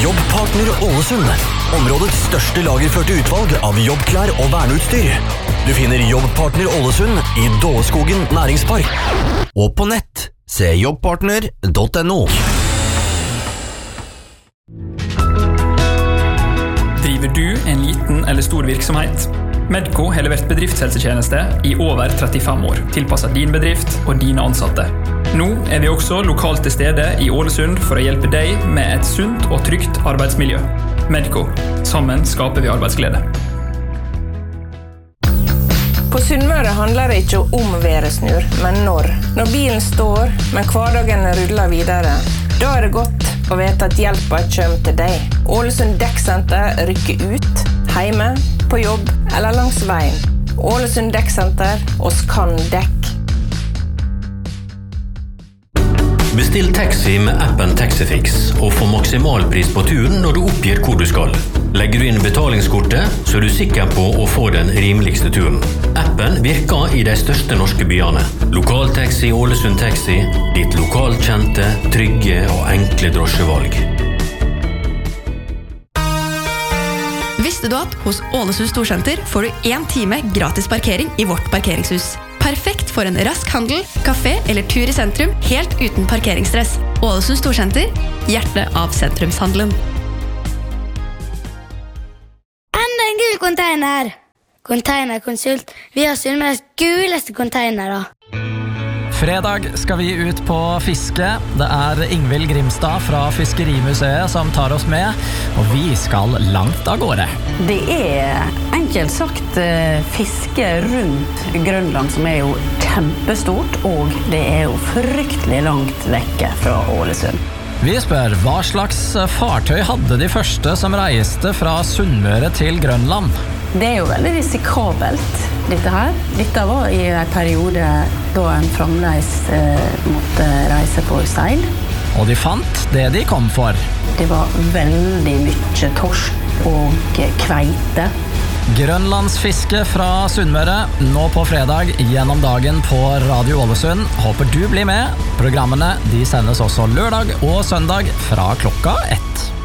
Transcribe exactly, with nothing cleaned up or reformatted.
Jobbpartner Ålesund. Områdets største lagerførte utvalg av jobbklær og verneutstyr. Du finner Jobbpartner Ålesund i Dåeskogen næringspark. Og på nett, se jobbpartner punktum no. Driver du en liten eller stor virksomhet? Medco har levert bedriftshelsetjeneste i over trettifem år, tilpasset din bedrift og dine ansatte. Nå er vi også lokalt til stede i Ålesund for å hjelpe deg med et sunt og trygt arbeidsmiljø. Medco. Sammen skaper vi arbeidsglede. På Sunnmøre handler det ikke om været snur, men når. Når bilen står, men hverdagen ruller videre, da er det godt å vite at hjelpa kommer til deg. Ålesund Dekksenter rykker ut, hjemme, på jobb eller langs veien. Ålesund Dekksenter, oss kan dekk. Bestill taxi med appen Taxifix og få maksimal pris på turen når du oppgir hvor du skal. Legger du inn betalingskortet, så er du sikker på å få den rimeligste turen. Appen virker i de største norske byene. Lokaltaxi Ålesund Taxi, ditt lokalkjente, trygge og enkle drosjevalg. Visste du at hos Ålesund Storsenter får du en time gratis parkering i vårt parkeringshus? Perfekt for en rask handel, kafé eller tur i sentrum, helt uten parkeringsstress. Ålesund Storsenter, hjertet av sentrumshandelen. Enda en gul container! Containerkonsult. Vi har Sunnmøres guleste containere. Fredag skal vi ut på fiske. Det er Ingvild Grimstad fra Fiskerimuseet som tar oss med, og vi skal langt av gårde. Det er enkelt sagt fiske rundt Grønland, som er jo kjempestort, og det er jo fryktelig langt vekke fra Ålesund. Vi spør, hva slags fartøy hadde de første som reiste fra Sunnmøre til Grønland? Det er jo veldig risikabelt, dette her. Dette var i en periode da en fremdeles eh, måtte reise på seil. Og de fant det de kom for. Det var veldig mye torsk og kveite. Grønlandsfiske fra Sunnmøre, nå på fredag gjennom dagen på Radio Ålesund. Håper du blir med. Programmene de sendes også lørdag og søndag fra klokka ett.